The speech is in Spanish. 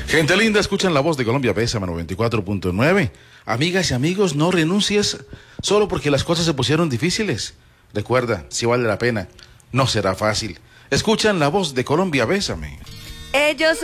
Gente linda, escuchan la voz de Colombia, Bésame 94.9. Amigas y amigos, no renuncies solo porque las cosas se pusieron difíciles. Recuerda, si vale la pena, no será fácil. Escuchan la voz de Colombia, Bésame. Ellos